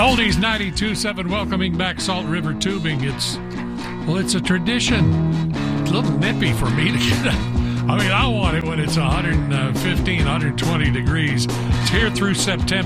Oldies 92.7 welcoming back Salt River Tubing. It's a tradition. It's a little nippy for me to get up. I mean, I want it when it's 115, 120 degrees. It's here through September.